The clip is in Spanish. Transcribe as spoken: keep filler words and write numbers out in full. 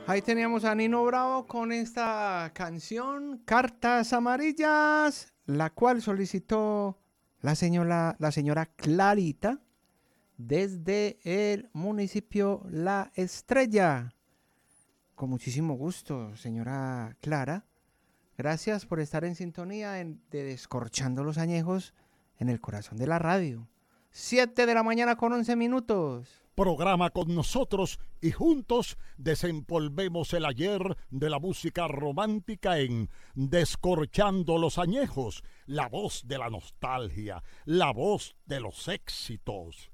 Ahí teníamos a Nino Bravo con esta canción, Cartas Amarillas, la cual solicitó la señora, la señora Clarita desde el municipio La Estrella. Con muchísimo gusto, señora Clara. Gracias por estar en sintonía en- de Descorchando los Añejos en el corazón de la radio. Siete de la mañana con once minutos. Programa con nosotros y juntos desempolvemos el ayer de la música romántica en Descorchando los Añejos, la voz de la nostalgia, la voz de los éxitos.